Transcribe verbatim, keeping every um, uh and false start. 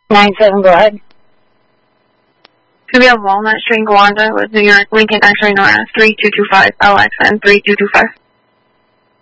nine seven, go ahead. To be on Walnut Street, Gowanda with New York, Lincoln X-ray Nora, three two two five, L X N three two two five.